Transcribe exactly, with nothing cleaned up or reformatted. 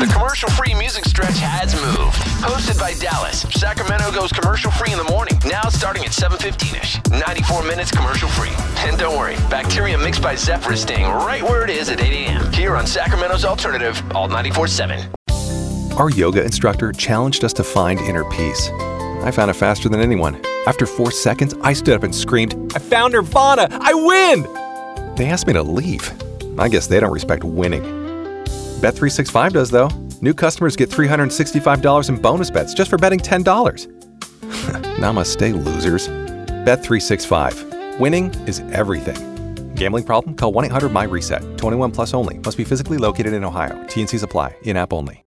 The commercial-free music stretch has moved. Hosted by Dallas, Sacramento goes commercial-free in the morning, now starting at seven fifteen-ish. ninety-four minutes commercial-free. And don't worry, Bacteria mixed by Zephyr is staying right where it is at eight a.m. Here on Sacramento's Alternative, Alt ninety-four point seven. Our yoga instructor challenged us to find inner peace. I found it faster than anyone. After four seconds, I stood up and screamed, "I found Nirvana! I win!" They asked me to leave. I guess they don't respect winning. Bet three sixty-five does, though. New customers get three hundred sixty-five dollars in bonus bets just for betting ten dollars. Namaste, losers. Bet three sixty-five. Winning is everything. Gambling problem? Call one eight hundred M Y RESET. twenty-one plus only. Must be physically located in Ohio. T and Cs apply. In-app only.